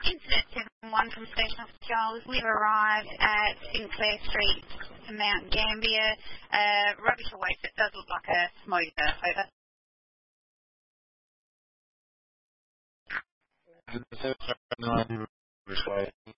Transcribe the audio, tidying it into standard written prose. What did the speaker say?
Internet 71 from Station Officer Charles. We've arrived at Sinclair Street, Mount Gambier. Rubbish or waste, it does look like a smoker. Over.